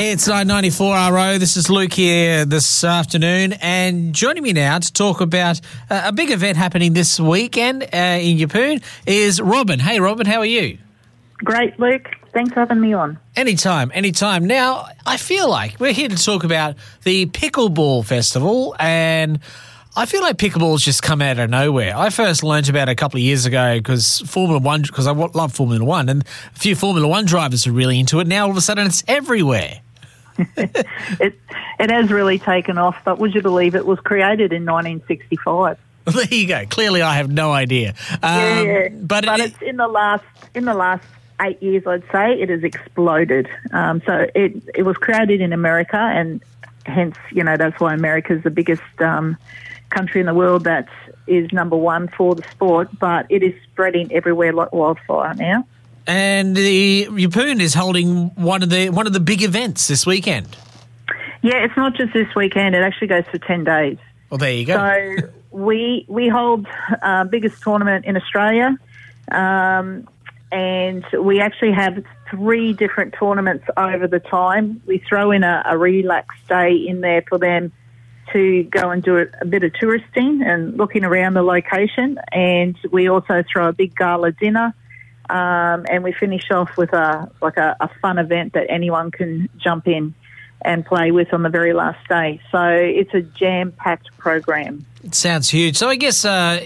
It's 994 RO. This is Luke here this afternoon, and joining me now to talk about a big event happening this weekend in Yeppoon is Robin. Hey, Robin, how are you? Great, Luke. Thanks for having me on. Anytime. Now, I feel like we're here to talk about the Pickleball Festival, and I feel like pickleball's just come out of nowhere. I first learnt about it a couple of years ago because I love Formula One, and a few Formula One drivers are really into it. Now, all of a sudden, it's everywhere. It has really taken off, but would you believe it was created in 1965? There you go. Clearly, I have no idea. But it's in the last 8 years, I'd say, it has exploded. So it was created in America, and hence, that's why America's the biggest country in the world that is number one for the sport, but it is spreading everywhere like wildfire now. And the Yeppoon is holding one of the big events this weekend. Yeah, it's not just this weekend. It actually goes for 10 days. Well, there you go. So we hold biggest tournament in Australia, and we actually have 3 different tournaments over the time. We throw in a relax day in there for them to go and do a bit of touristing and looking around the location. And we also throw a big gala dinner, and we finish off with a fun event that anyone can jump in and play with on the very last day. So it's a jam-packed program. It sounds huge. So I guess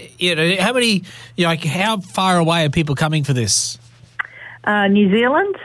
how far away are people coming for this? New Zealand,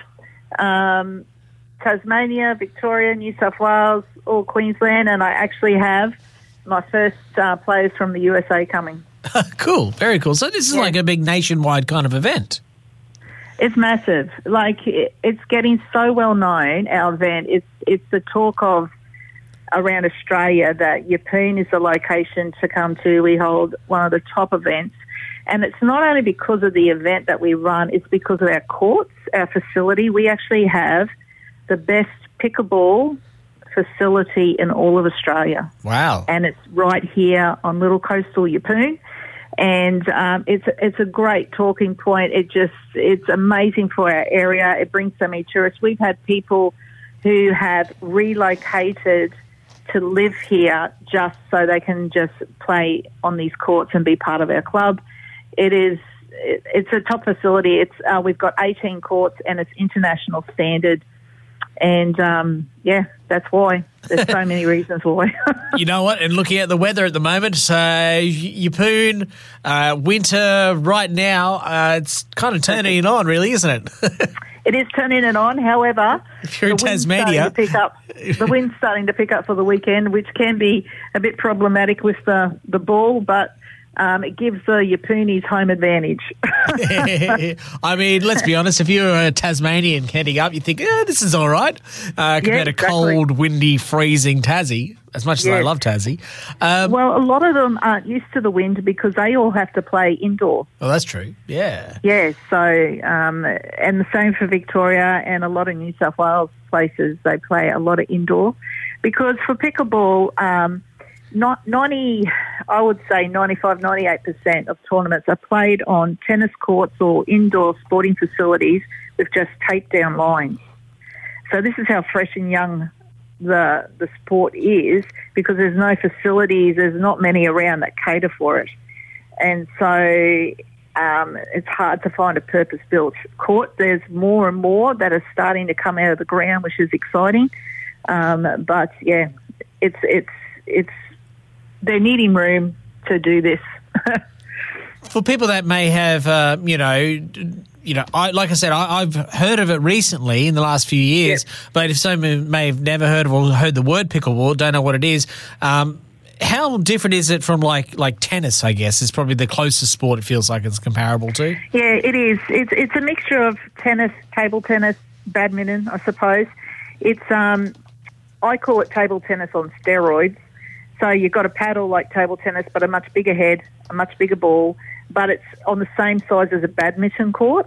Tasmania, Victoria, New South Wales, all Queensland, and I actually have my first players from the USA coming. Cool, very cool. So this is like a big nationwide kind of event. It's massive. It's getting so well known, our event. It's the talk of around Australia that Yeppoon is the location to come to. We hold one of the top events. And it's not only because of the event that we run, it's because of our courts, our facility. We actually have the best pickleball facility in all of Australia. Wow. And it's right here on Little Coastal Yeppoon. And it's a great talking point. It's amazing for our area. It brings so many tourists. We've had people who have relocated to live here just so they can just play on these courts and be part of our club. It's a top facility. We've got 18 courts and it's international standard. And, that's why. There's so many reasons why. You know what? And looking at the weather at the moment, Yeppoon, winter right now, it's kind of turning it on, really, isn't it? It is turning it on. However, if you're in Tasmania, the wind's starting to pick up for the weekend, which can be a bit problematic with the ball, but it gives the Yeppoonies home advantage. I mean, let's be honest, if you're a Tasmanian heading up, you think, this is all right, compared to cold, windy, freezing Tassie, as much as I love Tassie. Well, a lot of them aren't used to the wind because they all have to play indoor. Oh, that's true, yeah. Yeah, so, and the same for Victoria and a lot of New South Wales places, they play a lot of indoor. Because for pickleball, I would say 95, 98% of tournaments are played on tennis courts or indoor sporting facilities with just taped down lines. So this is how fresh and young the sport is, because there's no facilities, there's not many around that cater for it. And so it's hard to find a purpose-built court. There's more and more that are starting to come out of the ground, which is exciting. But yeah, it's they're needing room to do this. For people that may have, I've heard of it recently in the last few years, but if someone may have never heard of or heard the word pickleball, don't know what it is, how different is it from like tennis, I guess, is probably the closest sport it feels like it's comparable to? Yeah, it is. It's a mixture of tennis, table tennis, badminton, I suppose. It's I call it table tennis on steroids. So you've got a paddle like table tennis, but a much bigger head, a much bigger ball, but it's on the same size as a badminton court.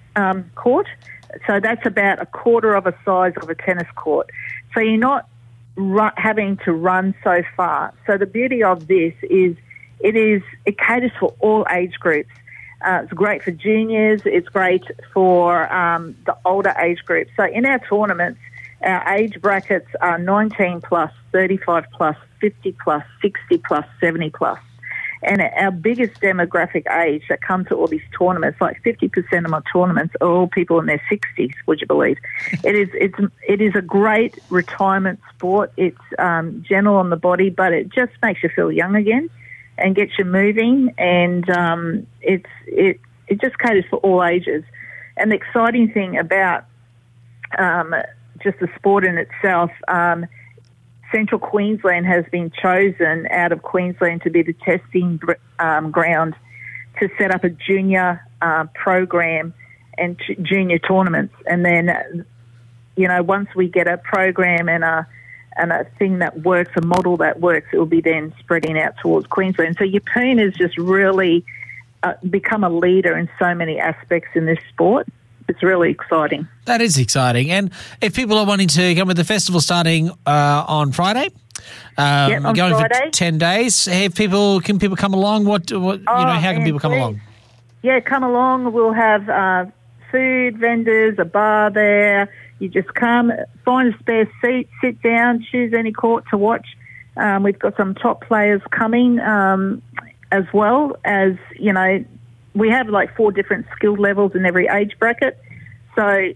So that's about a quarter of a size of a tennis court. So you're not having to run so far. So the beauty of this is it caters for all age groups. It's great for juniors. It's great for the older age groups. So in our tournaments, Our age brackets are 19 plus, 35 plus, 50 plus, 60 plus, 70 plus. And our biggest demographic age that come to all these tournaments, like 50% of my tournaments are all people in their 60s, would you believe? It is a great retirement sport. It's gentle on the body, but it just makes you feel young again and gets you moving. And it just caters for all ages. And the exciting thing about just the sport in itself, Central Queensland has been chosen out of Queensland to be the testing ground to set up a junior program and junior tournaments. And then, once we get a program and a thing that works, a model that works, it will be then spreading out towards Queensland. So Yeppoon has just really become a leader in so many aspects in this sport. It's really exciting. That is exciting. And if people are wanting to come with the festival starting on Friday, on going Friday. for 10 days, can people come along? How can people come along? Yeah, come along. We'll have food vendors, a bar there. You just come, find a spare seat, sit down, choose any court to watch. We've got some top players coming as well as, we have like 4 different skill levels in every age bracket. So,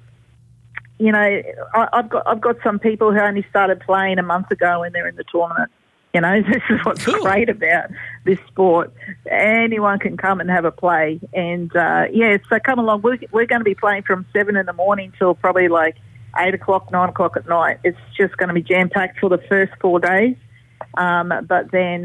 I've got some people who only started playing a month ago and they're in the tournament. This is what's great about this sport. Anyone can come and have a play. And, so come along. We're going to be playing from 7 in the morning till probably like 8 o'clock, 9 o'clock at night. It's just going to be jam-packed for the first 4 days. But then,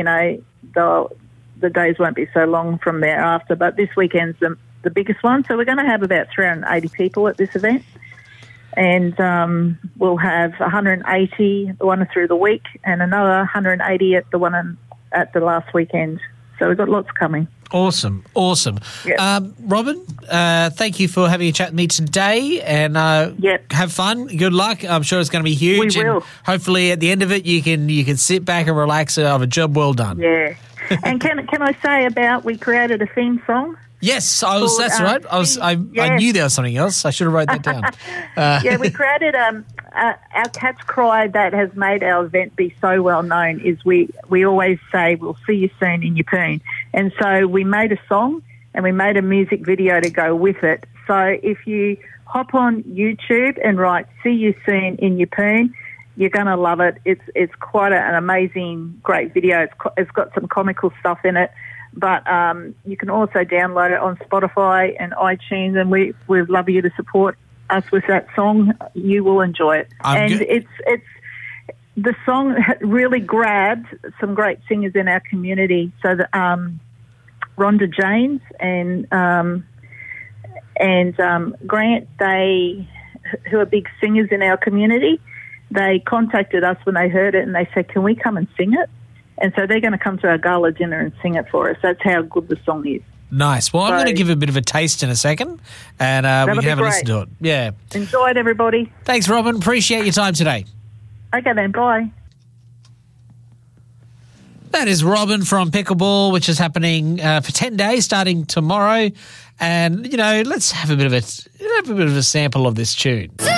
the days won't be so long from thereafter. But this weekend's the biggest one. So we're going to have about 380 people at this event. And we'll have 180 the one through the week and another 180 at the one at the last weekend. So we've got lots coming. Awesome. Yep. Robin, thank you for having a chat with me today, and have fun. Good luck. I'm sure it's going to be huge. We will. And hopefully at the end of it you can sit back and relax and have a job well done. Yeah. And can I say we created a theme song? Yes, that's right. I knew there was something else. I should have wrote that down. We created our cat's cry that has made our event be so well known is we always say we'll see you soon in Yeppoon. And so we made a song and we made a music video to go with it. So if you hop on YouTube and write "See You Soon in Yeppoon," you're going to love it. It's quite an amazing, great video. It's got some comical stuff in it. But you can also download it on Spotify and iTunes, and we'd love you to support us with that song. You will enjoy it. It's the song really grabbed some great singers in our community. So that Rhonda James and Grant, who are big singers in our community, they contacted us when they heard it and they said, "Can we come and sing it?" And so they're going to come to our gala dinner and sing it for us. That's how good the song is. Nice. Well, I'm going to give a bit of a taste in a second, and we can have a listen to it. Yeah. Enjoy it, everybody. Thanks, Robin. Appreciate your time today. Okay, then. Bye. That is Robin from Pickleball, which is happening for 10 days starting tomorrow. And, let's have a bit of a sample of this tune.